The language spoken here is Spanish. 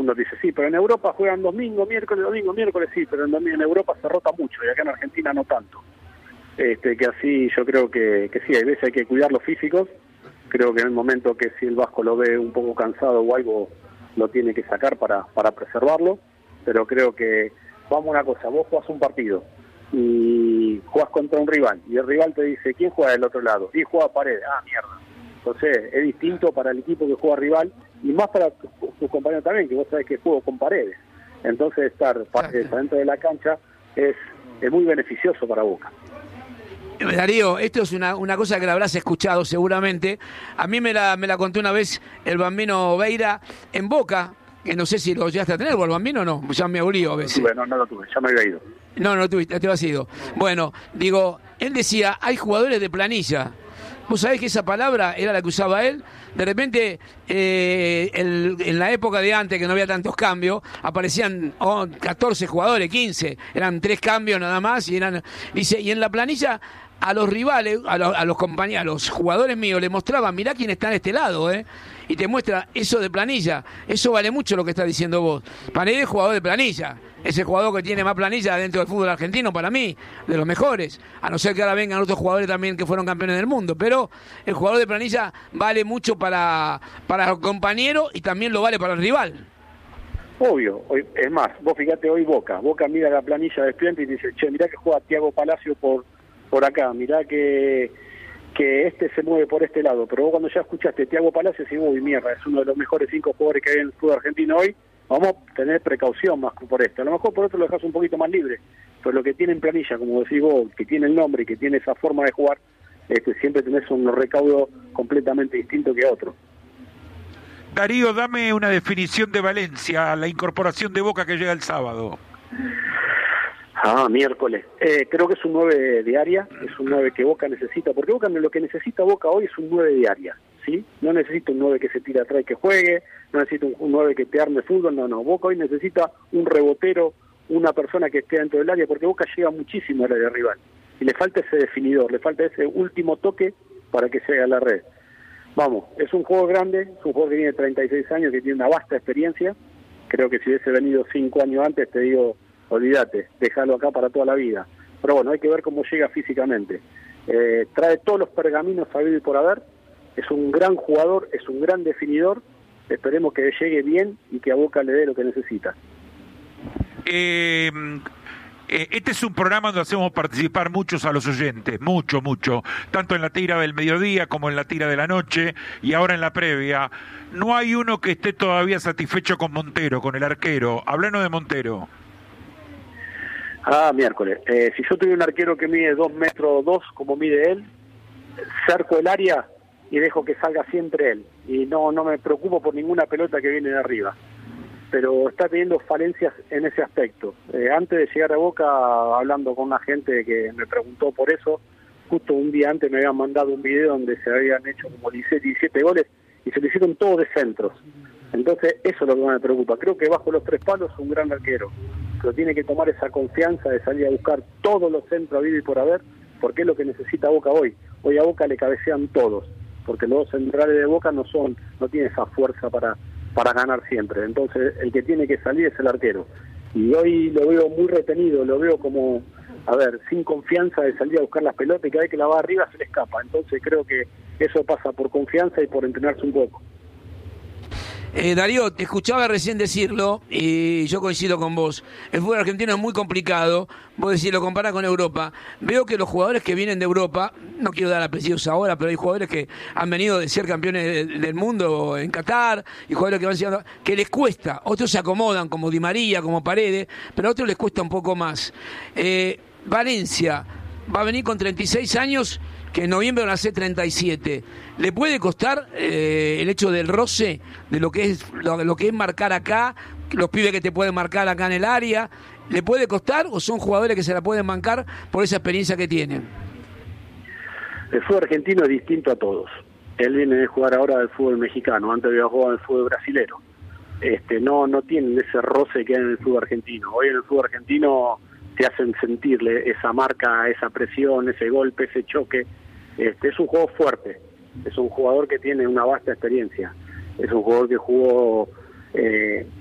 Uno dice, sí, pero en Europa juegan domingo, miércoles, sí, pero en Europa se rota mucho y acá en Argentina no tanto. Que así yo creo que sí, hay veces hay que cuidar los físicos. Creo que en el momento que si el Vasco lo ve un poco cansado o algo, lo tiene que sacar para preservarlo. Pero creo que, vamos a una cosa, vos jugás un partido y jugás contra un rival y el rival te dice, ¿quién juega del otro lado? Y juega Paredes. Ah, mierda. Entonces es distinto para el equipo que juega rival y más para tus compañeros también, que vos sabés que juego con Paredes. Entonces estar Paredes dentro de la cancha es muy beneficioso para Boca. Darío, esto es una cosa que la habrás escuchado seguramente. A mí me la contó una vez el Bambino Veira en Boca, que no sé si lo llegaste a tener, o el Bambino no, ya me aburrió a veces. Bueno, no lo tuve, ya me había ido. No lo tuviste, te has ido. Bueno, digo, él decía, hay jugadores de planilla. Vos sabés que esa palabra era la que usaba él. De repente, en la época de antes, que no había tantos cambios, aparecían 14 jugadores, 15. Eran 3 cambios nada más. Dice, y en la planilla, a los rivales, a los compañeros, a los jugadores míos, les mostraba, mirá quién está en este lado, y te muestra eso de planilla. Eso vale mucho lo que estás diciendo vos. Paredes es jugador de planilla. Es el jugador que tiene más planilla dentro del fútbol argentino, para mí, de los mejores. A no ser que ahora vengan otros jugadores también que fueron campeones del mundo. Pero el jugador de planilla vale mucho para el compañero y también lo vale para el rival. Obvio. Es más, vos fíjate hoy Boca mira la planilla de Estudiantes y dice, che, mirá que juega Thiago Palacio por acá, mirá que este se mueve por este lado. Pero vos cuando ya escuchaste Thiago Palacio decís, uy, mierda, es uno de los mejores 5 jugadores que hay en el fútbol argentino hoy. Vamos a tener precaución más por esto. A lo mejor por otro lo dejas un poquito más libre, pero lo que tiene en planilla, como decís vos, que tiene el nombre y que tiene esa forma de jugar, siempre tenés un recaudo completamente distinto que otro. Darío, dame una definición de Valencia, la incorporación de Boca que llega el sábado. Miércoles. Creo que es un 9 de área, es un 9 que Boca necesita, porque lo que necesita Boca hoy es un 9 de área, ¿sí? No necesita un 9 que se tira atrás y que juegue, no necesita un 9 que te arme fútbol, no. Boca hoy necesita un rebotero, una persona que esté dentro del área, porque Boca llega muchísimo al área rival, y le falta ese definidor, le falta ese último toque para que llegue a la red. Vamos, es un juego grande, es un juego que tiene 36 años, que tiene una vasta experiencia. Creo que si hubiese venido 5 años antes, te digo, olvídate, déjalo acá para toda la vida. Pero bueno, hay que ver cómo llega físicamente. Trae todos los pergaminos sabido y por haber. Es un gran jugador, es un gran definidor. Esperemos que llegue bien y que a Boca le dé lo que necesita. Este es un programa donde hacemos participar muchos a los oyentes, mucho, tanto en la tira del mediodía como en la tira de la noche y ahora en la previa. No hay uno que esté todavía satisfecho con Montero, con el arquero. Hablanos de Montero. Miércoles. Si yo tuviera un arquero que mide 2 metros 2, como mide él, cerco el área y dejo que salga siempre él. Y no me preocupo por ninguna pelota que viene de arriba. Pero está teniendo falencias en ese aspecto. Antes de llegar a Boca, hablando con una gente que me preguntó por eso, justo un día antes me habían mandado un video donde se habían hecho como 17 goles y se le hicieron todos de centros. Entonces eso es lo que más me preocupa. Creo que bajo los 3 palos es un gran arquero, pero tiene que tomar esa confianza de salir a buscar todos los centros habido y por haber, porque es lo que necesita Boca hoy. Hoy a Boca le cabecean todos, porque los centrales de Boca no tienen esa fuerza para ganar siempre. Entonces el que tiene que salir es el arquero. Y hoy lo veo muy retenido, lo veo como, sin confianza de salir a buscar las pelotas y cada vez que la va arriba se le escapa. Entonces creo que eso pasa por confianza y por entrenarse un poco. Darío, te escuchaba recién decirlo y yo coincido con vos. El fútbol argentino es muy complicado. Vos decís, lo comparás con Europa. Veo que los jugadores que vienen de Europa, no quiero dar apellidos ahora, pero hay jugadores que han venido de ser campeones del mundo en Qatar y jugadores que van siendo, que les cuesta. Otros se acomodan, como Di María, como Paredes, pero a otros les cuesta un poco más. Valencia va a venir con 36 años, que en noviembre van a ser 37. ¿Le puede costar el hecho del roce, de lo que es marcar acá, los pibes que te pueden marcar acá en el área? ¿Le puede costar o son jugadores que se la pueden bancar por esa experiencia que tienen? El fútbol argentino es distinto a todos. Él viene de jugar ahora del fútbol mexicano, antes había jugado del fútbol brasilero. No tienen ese roce que hay en el fútbol argentino. Hoy en el fútbol argentino te hacen sentirle esa marca, esa presión, ese golpe, ese choque. Es un juego fuerte, es un jugador que tiene una vasta experiencia, es un jugador que jugó